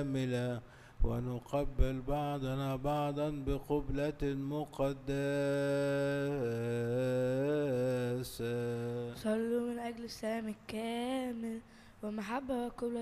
كاملة، ونقبل بعضنا بعضا بقبلة مقدسة. صلوا من أجل السلام الكامل والمحبة والقبلة